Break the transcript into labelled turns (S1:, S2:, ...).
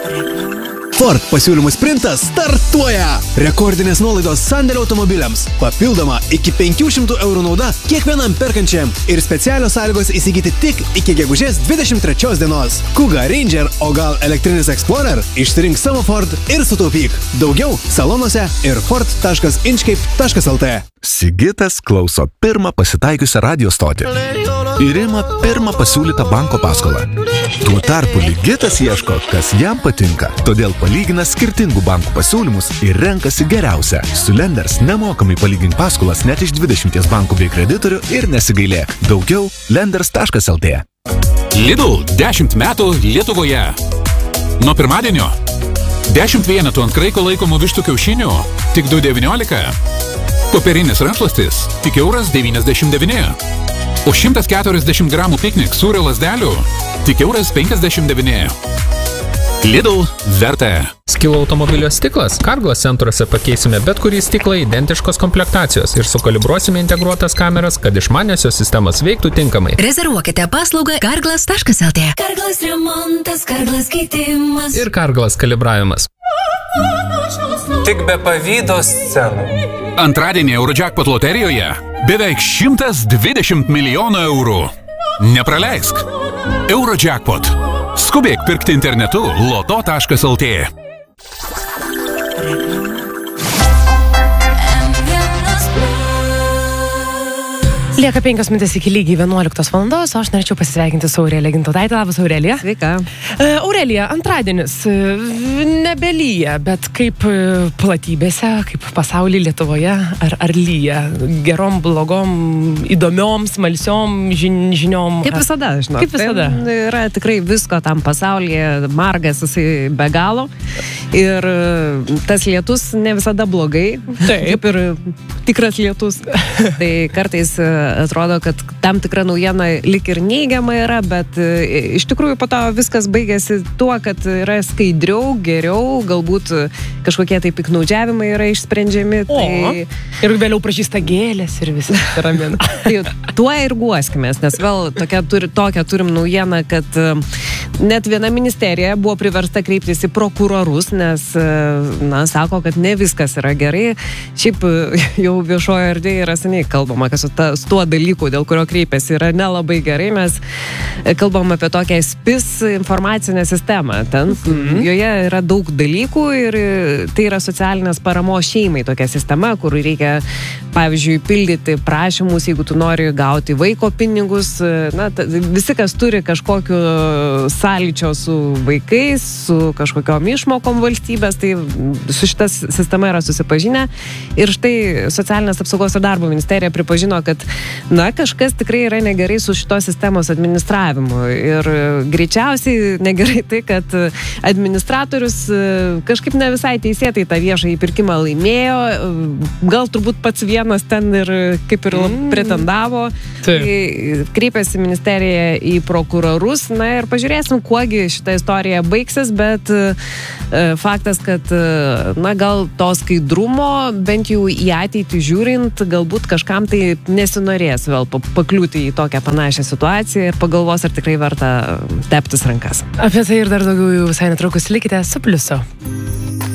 S1: Ford pasiūlymų sprintas startuoja! Rekordinės nuolaidos sandėlio automobiliams. Papildoma iki 500 eurų nauda kiekvienam perkančiam. Ir specialios sąlygos įsigyti tik iki gegužės 23 dienos. Kuga, Ranger, o gal elektrinis Explorer? Išsirink savo Ford ir sutaupyk. Daugiau salonuose ir ford.inchcape.lt.
S2: Sigitas klauso pirmą pasitaikiusią radio stotį ir ima pirmą pasiūlytą banko paskolą. Tuo tarpu Ligitas ieško, kas jam patinka, todėl palygina skirtingų bankų pasiūlymus ir renkasi geriausią. Su Lenders nemokamai palygink paskolas net iš 20 bankų bei kreditorių ir nesigailėk. Daugiau lenders.lt.
S3: Lidl 10 metų Lietuvoje. Nuo pirmadienio 10 vienetų ant kraiko laikomų vištų kiaušinių tik 2,19. Popierinis rankšluostis tik €99. O 140 gramų piknik sūrio lazdelių tik €59. Lidl verta.
S4: Skilo automobilio stiklas? Karglas centruose pakeisime bet kurį stiklą identiškos komplektacijos ir sukalibruosime integruotas kameras, kad išmaniosios sistemos veiktų tinkamai.
S5: Rezervuokite paslaugą karglas.lt. Karglas remontas, karglas keitimas
S4: Ir karglas kalibravimas.
S6: Tik be pavydo scenų.
S3: Antradienį Eurojackpot loterijoje beveik 120 milijonų eurų. Nepraleisk. Eurojackpot. Skubėk pirkti internetu loto.lt.
S7: Lieka 5 minutės iki lygiai 11 valandos, o aš norėčiau pasisveikinti su Aurelija Gintautaitė. Labas, Aurelija.
S8: Sveika.
S7: Aurelija, antradienis nebelyja, bet kaip platybėse, kaip pasaulyje Lietuvoje, ar lyja? Gerom, blogom, įdomiom, smalsiom žiniom?
S8: Kaip visada, žinau.
S7: Kaip visada.
S8: Yra tikrai visko tam pasaulyje, margas jisai be galo. Ir tas lietus ne visada blogai.
S7: Taip.
S8: Kaip ir tikras lietus. Tai kartais atrodo, kad tam tikra naujiena lik ir neigiama yra, bet iš tikrųjų po to viskas baigėsi tuo, kad yra skaidriau, geriau, galbūt kažkokie tai piknaudžiavimai yra išsprendžiami. Tai...
S7: Ir vėliau pražįsta gėlės ir visi ramina.
S8: Tai tuo ir guoskimės, nes vėl tokią turim naujieną, kad net viena ministerija buvo priversta kreiptis į prokurorus, nes, sako, kad ne viskas yra gerai. Šiaip jau viešojo erdvėje yra seniai kalbama, kad su tuo dalyku, dėl kurio kreipiasi, yra nelabai gerai. Mes kalbam apie tokią SPIS informacinę sistemą. Ten joje yra daug dalykų ir tai yra socialinės paramos šeimai tokia sistema, kur reikia, pavyzdžiui, pildyti prašymus, jeigu tu nori gauti vaiko pinigus. Visi, kas turi kažkokiu sąlyčio su vaikais, su kažkokiom išmokom valstybės, tai su šita sistema yra susipažinę. Ir štai Socialinės apsaugos ir darbo ministerija pripažino, kad kažkas tikrai yra negerai su šitos sistemos administravimu. Ir greičiausiai negerai tai, kad administratorius kažkaip ne visai teisėtai tą viešąjį pirkimą laimėjo. Gal turbūt pats vienas ten ir kaip ir pretendavo. Tai kreipėsi ministerija į prokurorus. Ir pažiūrėsim, kuogi šita istorija baigsis, bet faktas, kad gal to skaidrumo, bent jau į ateitį žiūrint, galbūt kažkam tai nesinorės vėl pakliūti į tokią panašią situaciją ir pagalvos, ar tikrai verta teptis rankas.
S7: Apie tai ir dar daugiau visai netrukus likite su Pliusu.